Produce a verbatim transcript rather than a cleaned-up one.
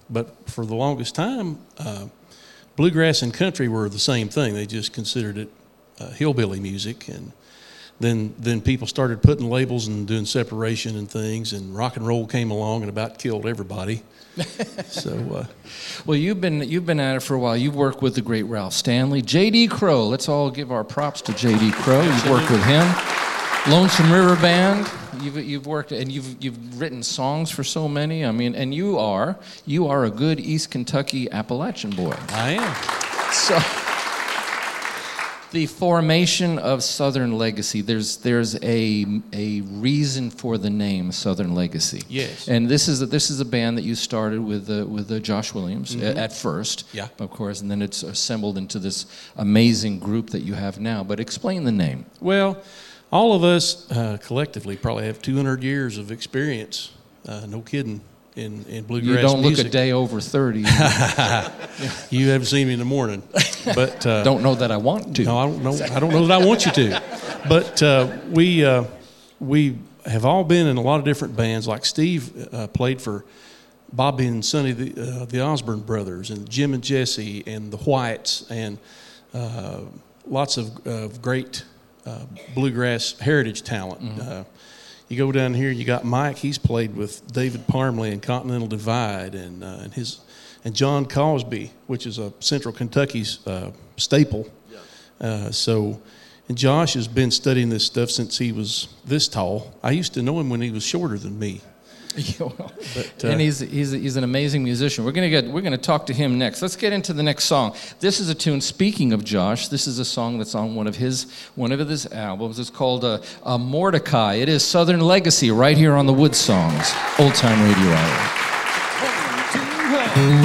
but for the longest time, uh, bluegrass and country were the same thing. They just considered it uh, hillbilly music, and then then people started putting labels and doing separation and things, and rock and roll came along and about killed everybody. so, uh, well, you've been you've been at it for a while. You've worked with the great Ralph Stanley, J D Crowe. Let's all give our props to J D Crowe. You've worked with him. Lonesome River Band. You've you've worked and you've you've written songs for so many. I mean, and you are you are a good East Kentucky Appalachian boy. I am. So. The formation of Southern Legacy, there's there's a a reason for the name Southern Legacy. Yes. And this is a, this is a band that you started with uh, with uh, Josh Williams mm-hmm. at first, yeah. of course, and then it's assembled into this amazing group that you have now. But explain the name. Well, all of us uh, collectively probably have two hundred years of experience. Uh, no kidding. In, in bluegrass You don't music. look a day over thirty. You haven't seen me in the morning, but uh, don't know that I want to. No, I don't know. I don't know that I want you to. But uh, we uh, we have all been in a lot of different bands. Like Steve uh, played for Bobby and Sonny, the uh, the Osborne brothers, and Jim and Jesse, and the Whites, and uh, lots of uh, great uh, bluegrass heritage talent. Mm-hmm. Uh, You go down here, you got Mike. He's played with David Parmley and Continental Divide, and uh, and his and John Cosby, which is a Central Kentucky's uh, staple. Yeah. Uh, so, and Josh has been studying this stuff since he was this tall. I used to know him when he was shorter than me. but, uh, and he's he's he's an amazing musician. We're gonna get we're gonna talk to him next. Let's get into the next song. This is a tune. Speaking of Josh, this is a song that's on one of his one of his albums. It's called uh, uh, Mordecai. It is Southern Legacy right here on the Wood Songs, Old Time Radio Hour.